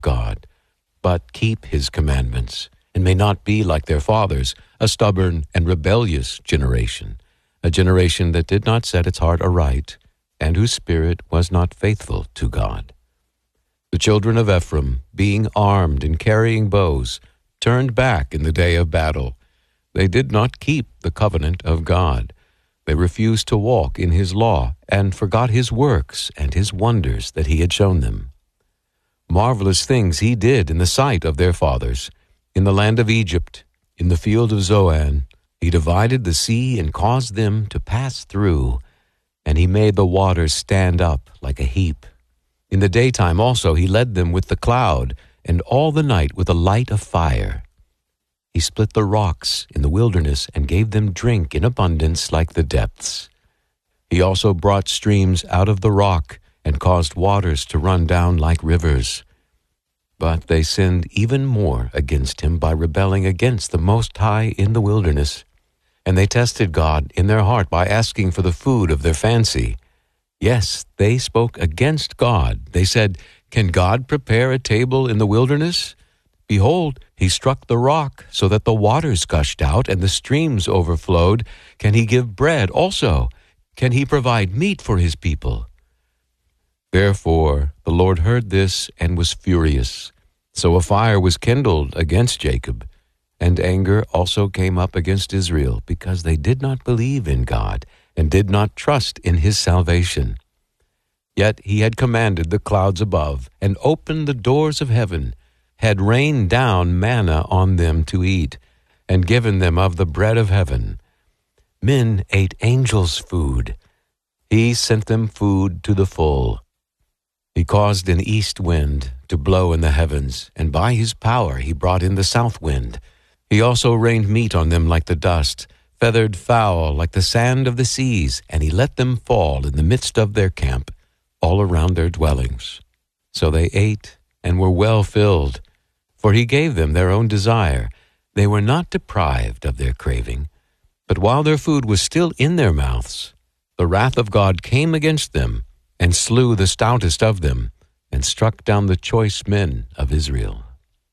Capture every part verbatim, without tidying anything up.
God, but keep his commandments, and may not be like their fathers, a stubborn and rebellious generation, a generation that did not set its heart aright, and whose spirit was not faithful to God. The children of Ephraim, being armed and carrying bows, turned back in the day of battle. They did not keep the covenant of God. They refused to walk in his law and forgot his works and his wonders that he had shown them. Marvelous things he did in the sight of their fathers. In the land of Egypt, in the field of Zoan, he divided the sea and caused them to pass through, and he made the waters stand up like a heap. In the daytime also he led them with the cloud, and all the night with a light of fire. He split the rocks in the wilderness and gave them drink in abundance like the depths. He also brought streams out of the rock and caused waters to run down like rivers. But they sinned even more against him by rebelling against the Most High in the wilderness. And they tested God in their heart by asking for the food of their fancy. Yes, they spoke against God. They said, "Can God prepare a table in the wilderness? Behold, he struck the rock so that the waters gushed out and the streams overflowed. Can he give bread also? Can he provide meat for his people?" Therefore the Lord heard this and was furious. So a fire was kindled against Jacob, and anger also came up against Israel, because they did not believe in God and did not trust in his salvation. Yet he had commanded the clouds above and opened the doors of heaven, had rained down manna on them to eat, and given them of the bread of heaven. Men ate angels' food. He sent them food to the full. He caused an east wind to blow in the heavens, and by his power he brought in the south wind. He also rained meat on them like the dust, feathered fowl like the sand of the seas, and he let them fall in the midst of their camp, all around their dwellings. So they ate and were well filled, for he gave them their own desire. They were not deprived of their craving, but while their food was still in their mouths, the wrath of God came against them, and slew the stoutest of them, and struck down the choice men of Israel.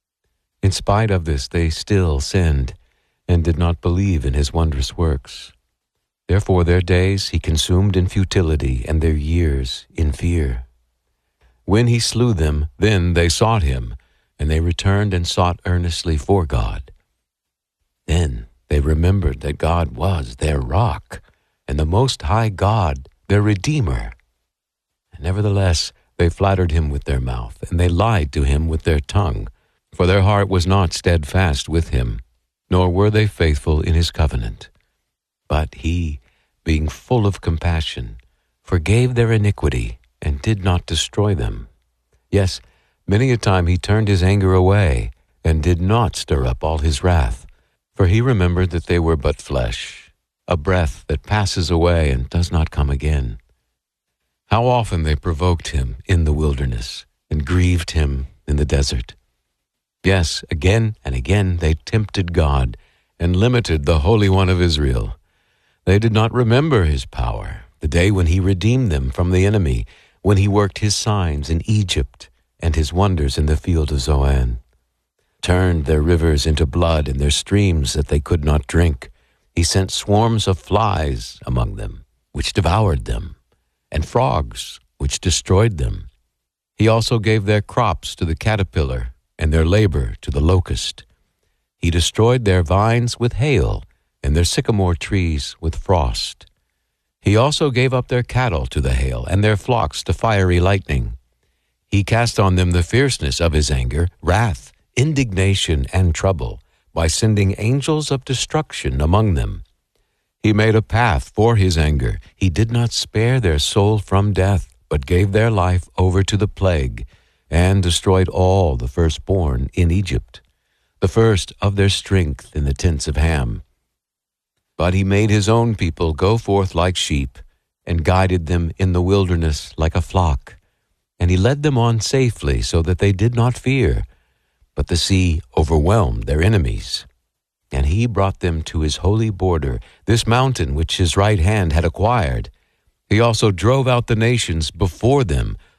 In spite of this, they still sinned, and did not believe in his wondrous works. Therefore their days he consumed in futility, and their years in fear. When he slew them, then they sought him, and they returned and sought earnestly for God. Then they remembered that God was their rock, and the Most High God their Redeemer. Nevertheless, they flattered him with their mouth, and they lied to him with their tongue, for their heart was not steadfast with him, nor were they faithful in his covenant. But he, being full of compassion, forgave their iniquity, and did not destroy them. Yes, many a time he turned his anger away, and did not stir up all his wrath, for he remembered that they were but flesh, a breath that passes away and does not come again. How often they provoked him in the wilderness, and grieved him in the desert. Yes, again and again they tempted God, and limited the Holy One of Israel. They did not remember his power, the day when he redeemed them from the enemy, when he worked his signs in Egypt, and his wonders in the field of Zoan. Turned their rivers into blood, and their streams that they could not drink. He sent swarms of flies among them, which devoured them, and frogs, which destroyed them. He also gave their crops to the caterpillar, and their labor to the locust. He destroyed their vines with hail, and their sycamore trees with frost. He also gave up their cattle to the hail, and their flocks to fiery lightning. He cast on them the fierceness of his anger, wrath, indignation, and trouble, by sending angels of destruction among them. He made a path for his anger. He did not spare their soul from death, but gave their life over to the plague, and destroyed all the firstborn in Egypt, the first of their strength in the tents of Ham. But he made his own people go forth like sheep, and guided them in the wilderness like a flock. And he led them on safely, so that they did not fear. But the sea overwhelmed their enemies. And he brought them to his holy border, this mountain which his right hand had acquired. He also drove out the nations before them,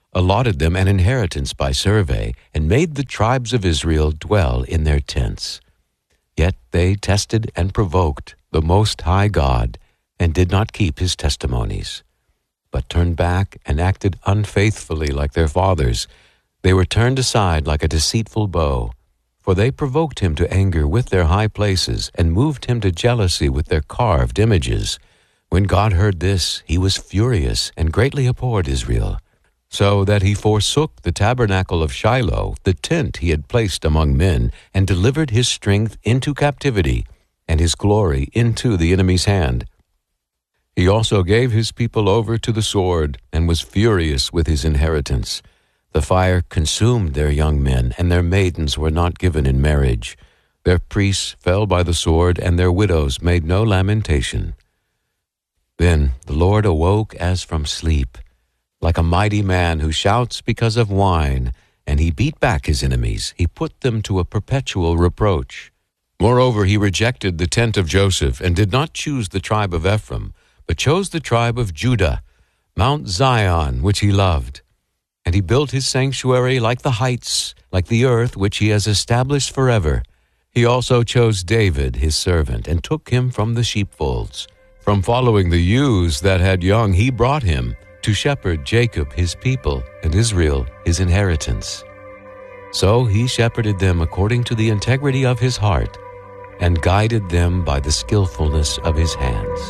allotted them an inheritance by survey, and made the tribes of Israel dwell in their tents. Yet they tested and provoked the Most High God, and did not keep his testimonies, but turned back and acted unfaithfully like their fathers. They were turned aside like a deceitful bow, for they provoked him to anger with their high places, and moved him to jealousy with their carved images. When God heard this, he was furious, and greatly abhorred Israel, so that he forsook the tabernacle of Shiloh, the tent he had placed among men, and delivered his strength into captivity, and his glory into the enemy's hand. He also gave his people over to the sword, and was furious with his inheritance. The fire consumed their young men, and their maidens were not given in marriage. Their priests fell by the sword, and their widows made no lamentation. Then the Lord awoke as from sleep, like a mighty man who shouts because of wine, and he beat back his enemies. He put them to a perpetual reproach. Moreover, he rejected the tent of Joseph, and did not choose the tribe of Ephraim, but chose the tribe of Judah, Mount Zion, which he loved. And he built his sanctuary like the heights, like the earth which he has established forever. He also chose David, his servant, and took him from the sheepfolds. From following the ewes that had young, he brought him to shepherd Jacob, his people, and Israel, his inheritance. So he shepherded them according to the integrity of his heart, and guided them by the skillfulness of his hands.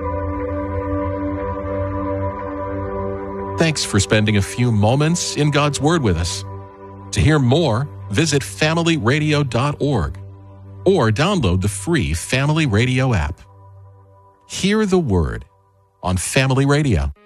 Thanks for spending a few moments in God's Word with us. To hear more, visit family radio dot org or download the free Family Radio app. Hear the Word on Family Radio.